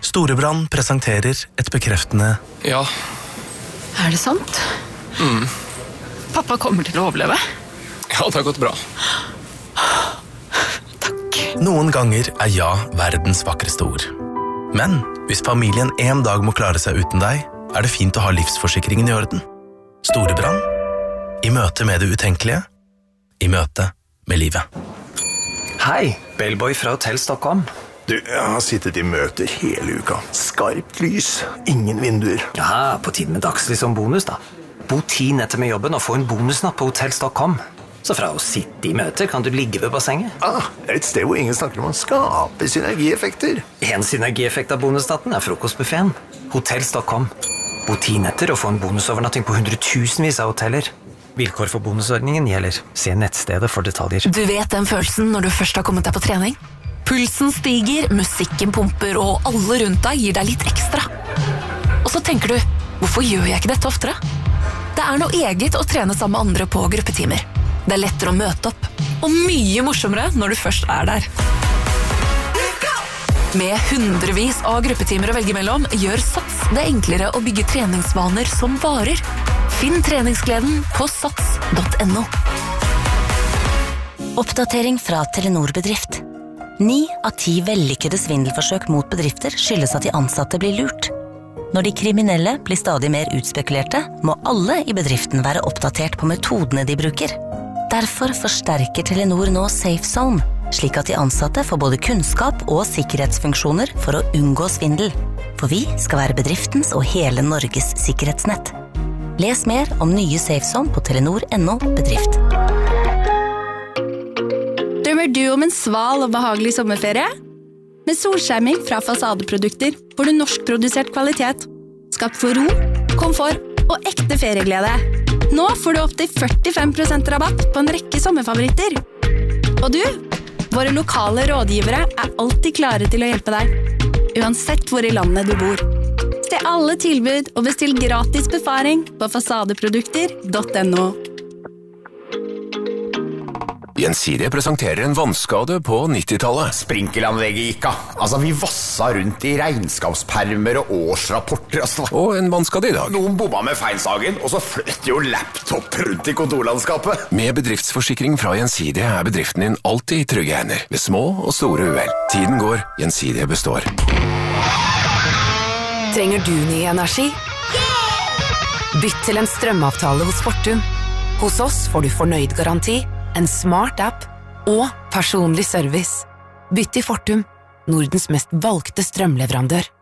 Storebrand presenterer et bekreftende Ja. Er det sant? Pappa kommer til å overleve. Ja, det har gått bra. Takk. Noen ganger er ja verdens vakreste ord. Men hvis familien en dag må klare seg uten deg, er det fint å ha livsforsikringen i orden. Storebrand. I møte med det utenkelige. I møte med livet. Hei, Bellboy fra Hotell Stockholm. Du, jeg har sittet i møter hele uka. Skarpt lys, ingen vinduer. Ja, på tiden med dagslys som bonus da. Bo 10 netter med jobben og få en bonusnatt på Hotell Stockholm. Så fra å sitte i møter kan du ligge ved bassenget. Det er et sted hvor ingen snakker om å skape synergieffekter. En synergieffekt av bonusnatten er frokostbuffeten. Hotell Stockholm. Bo 10 netter og få en bonusovernatting på 100.000vis av hoteller. Vilkår for bonusordningen gjelder. Se nettstedet for detaljer. Du vet den følelsen når du først har kommet deg på trening? Pulsen stiger, musikken pumper, og alle rundt deg gir deg litt ekstra. Og så tenker du, hvorfor gjør jeg ikke dette oftere? Det er noe eget å trene sammen med andre på gruppetimer. Det er lettere å møte opp, og mye morsommere når du først er der. Med hundrevis av gruppetimer å velge mellom, gjør Sats det enklere å bygge treningsvaner som varer. Finn treningsgleden på sats.no. Oppdatering fra Telenor Bedrift. 9 av 10 vellykkede svindelforsøk mot bedrifter skyldes at de ansatte blir lurt. Når de kriminelle blir stadig mer utspekulerte, må alle i bedriften være oppdatert på metodene de bruker. Derfor forsterker Telenor nå Safe Zone, slik at de ansatte får både kunnskap og sikkerhetsfunksjoner for å unngå svindel. For vi skal være bedriftens og hele Norges sikkerhetsnett. Les mer om nye Safe Zone på telenor.no bedrift. Drømmer du om en sval og behagelig sommerferie? Med solskjerming fra Fasadeprodukter får du norskprodusert kvalitet, skapt for ro, komfort og ekte ferieglede. Nå får du opp til 45% rabatt på en rekke sommerfavoritter. Og du, våre lokale rådgivere er alltid klare til å hjelpe deg, uansett hvor i landet du bor. Se alle tilbud og bestill gratis befaring på fasadeprodukter.no. Gjensidige presenterer en vannskade på 90-tallet. Sprinkelanlegget gikk av. Altså, vi vassa rundt i regnskapspermer og årsrapporter. Og en vannskade i dag. Noen bomma med feilsagen, og så fløtt jo laptop rundt i kontorlandskapet. Med bedriftsforsikring fra Gjensidige er bedriften din alltid i trygge hender, ved små og store uhell. Tiden går, Gjensidige består. Trenger du ny energi? Bytt til en strømavtale hos Fortum. Hos oss får du fornøyd garanti, en smart app og personlig service. Bytt til Fortum, Nordens mest valgte strømleverandør.